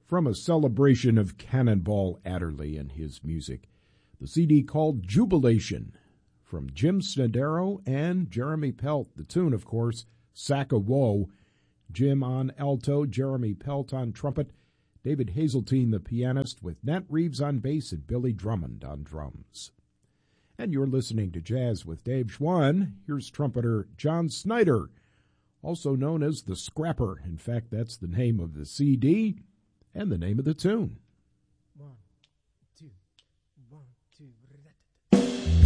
from a celebration of Cannonball Adderley and his music. The CD called Jubilation from Jim Snodero and Jeremy Pelt. The tune, of course, Sack of Woe. Jim on alto, Jeremy Pelt on trumpet, David Hazeltine, the pianist, with Nat Reeves on bass and Billy Drummond on drums. And you're listening to Jazz with Dave Schwann. Here's trumpeter John Snyder, also known as the Scrapper. In fact, that's the name of the CD and the name of the tune.